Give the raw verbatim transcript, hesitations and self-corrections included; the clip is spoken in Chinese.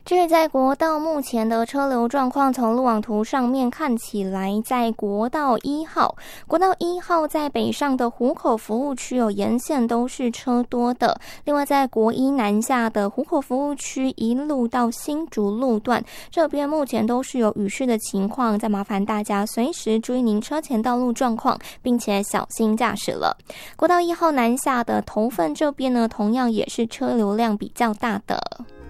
至于在国道目前的车流状况，从路网图上面看起来，在国道一号，国道一号在北上的湖口服务区有沿线都是车多的。另外，在国一南下的湖口服务区一路到新竹路段，这边目前都是有雨势的情况，再麻烦大家随时注意您车前道路状况，并且小心驾驶了。国道一号南下的头份这边呢，同样也是车流量比较大的。